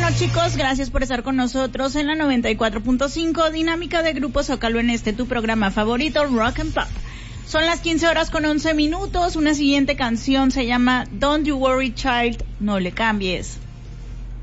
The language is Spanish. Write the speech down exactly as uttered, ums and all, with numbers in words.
chicos, gracias por estar con nosotros en la noventa y cuatro punto cinco, dinámica de Grupo Zócalo en este tu programa favorito, Rock and Pop. Son las quince horas con once minutos, una siguiente canción se llama Don't You Worry Child, no le cambies.